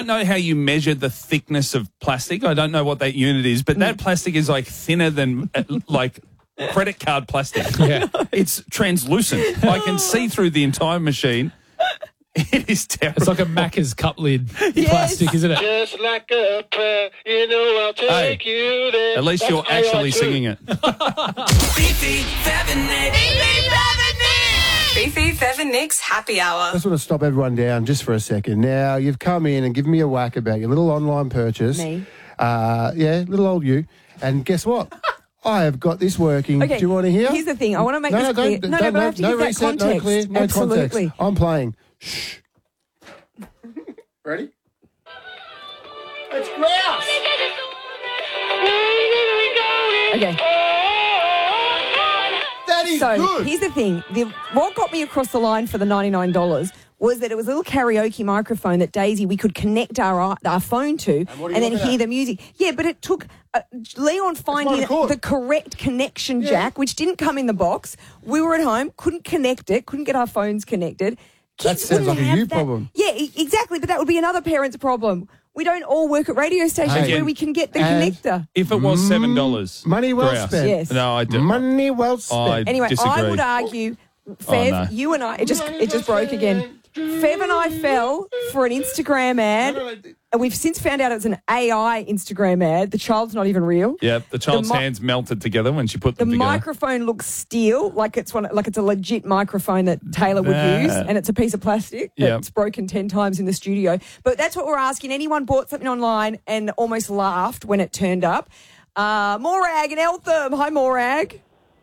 don't know how you measure the thickness of plastic. I don't know what that unit is, but that plastic is like thinner than like credit card plastic. Yeah. It's translucent. I can see through the entire machine. It is terrible. It's like a Macca's cup lid plastic, isn't it? Just like a prayer, I'll take you there. At least you're actually singing it. Fifi, Fev and Nick's Happy Hour. I just want to stop everyone down just for a second. Now, you've come in and given me a whack about your little online purchase. Me? Yeah, little old you. And guess what? I have got this working. Okay, Do you want to hear? Here's the thing. I want to make this clear. But I have to give that reset, context. no clear, no Absolutely. context. I'm playing. Shh. Ready? It's grouse. Okay. That is So good. here's the thing. What got me across the line for the $99 was that it was a little karaoke microphone that Daisy, we could connect our phone to and then hear the music. Yeah, but it took Leon finding the correct connection jack, which didn't come in the box. We were at home, couldn't connect it, couldn't get our phones connected. That sounds like a you problem. Yeah, exactly, but that would be another parent's problem. We don't all work at radio stations where we can get the connector. If it was $7. Money well grouse. spent. Yes. No, I do. Money well spent. Anyway, disagree. I would argue, Fev, no. you and I, it just broke again. Fev and I fell for an Instagram ad, and we've since found out it's an AI Instagram ad. The child's not even real. Yeah, the child's hands melted together when she put The them together. microphone looks steel, like it's a legit microphone that Taylor would use, and it's a piece of plastic that's broken 10 times in the studio. But that's what we're asking. Anyone bought something online and almost laughed when it turned up? Morag and Eltham. Hi, Morag.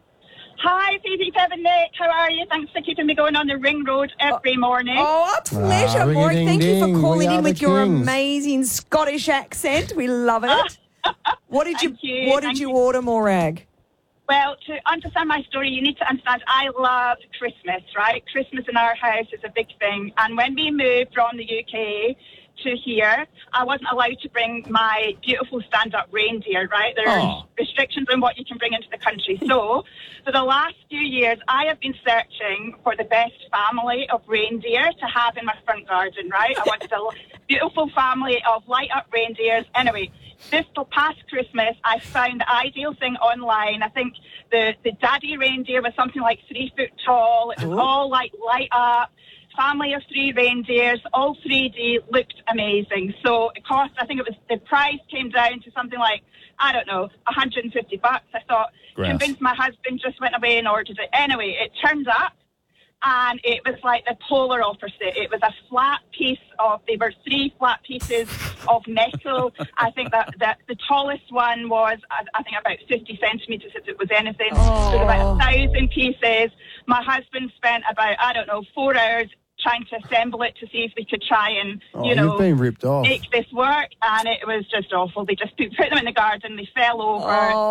Hi, Phoebe, Fev and Nick. How are you? Thanks for keeping me going on the ring road every morning. Oh, a pleasure, Morag. Thank you for calling in with your kings. amazing Scottish accent. We love it. What did you order, Morag? Well, to understand my story, you need to understand I love Christmas, right? Christmas in our house is a big thing. And when we moved from the UK to here, I wasn't allowed to bring my beautiful stand-up reindeer, right? There are restrictions on what you can bring into the country. So for the last few years, I have been searching for the best family of reindeer to have in my front garden, right? I wanted a beautiful family of light-up reindeers. Anyway, this past Christmas, I found the ideal thing online. I think the daddy reindeer was something like 3 foot tall. It was all like light up. Family of 3 reindeers, all 3D, looked amazing. So it cost, I think it was, the price came down to something like, I don't know, $150. I thought, convinced my husband, just went away and ordered it. Anyway, it turned up and it was like the polar opposite. It was a flat piece they were 3 flat pieces of metal. I think that the tallest one was, I think, about 50 centimetres, if it was anything. There was about 1,000 pieces. My husband spent about, 4 hours trying to assemble it to see if we could try and, you've been ripped off. make this work, and it was just awful. They just put them in the garden, they fell over.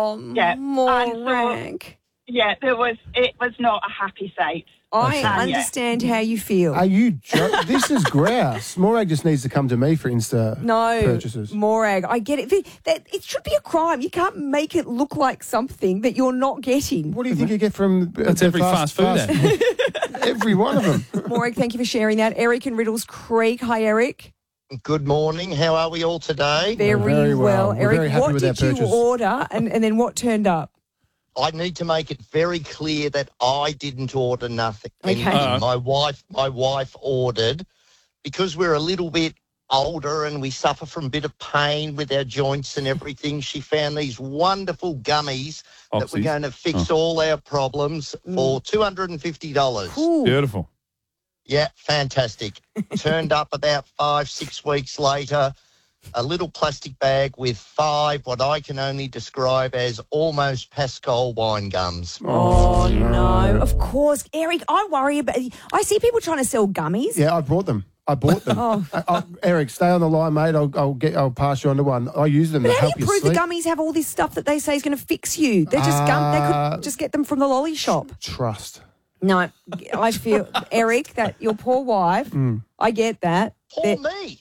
Morag. It was not a happy sight. I understand how you feel. Are you this is grouse. Morag just needs to come to me for Insta purchases. Morag, I get it. It should be a crime. You can't make it look like something that you're not getting. What do you think you get from That's every fast food ad. Every one of them. Morag, thank you for sharing that. Eric in Riddles Creek. Hi, Eric. Good morning. How are we all today? Very well. We're very Eric, happy what with our did you purchase. order and then what turned up? I need to make it very clear that I didn't order nothing. Okay. My wife ordered, because we're a little bit older and we suffer from a bit of pain with our joints and everything. She found these wonderful gummies that we're going to fix all our problems for $250. Ooh. Beautiful. Yeah, fantastic. Turned up about 5-6 weeks later. A little plastic bag with 5 what I can only describe as almost Pascal wine gums. Oh, no. Of course. Eric, I worry about... I see people trying to sell gummies. Yeah, I bought them. Eric, stay on the line, mate. I'll pass you on to one. I use them But to how do help you you prove sleep. the gummies have all this stuff that they say is going to fix you? They're just They could just get them from the lolly shop. Trust. No, I feel, Eric, that your poor wife, I get that. Poor me.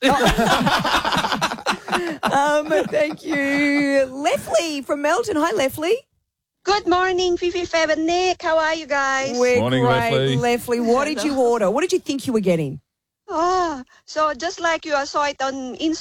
Thank you. Leslie from Melton. Hi, Leslie. Good morning, Fifi, Fab, and Nick. How are you guys? We're Morning, great, Leslie. Leslie. What did you order? What did you think you were getting? So just like you, I saw it on Instagram.